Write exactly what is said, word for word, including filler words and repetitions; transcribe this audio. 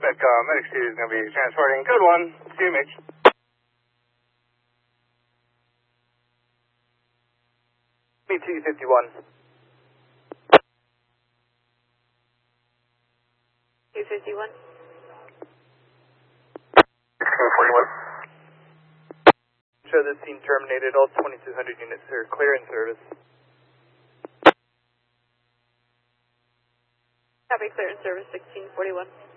Medic, uh, Medic two is going to be transporting code one to Mitch. B two fifty-one. two fifty-one. sixteen forty-one. Show this scene terminated. All twenty-two hundred units are clear in service. Copy, clear in service, sixteen forty-one.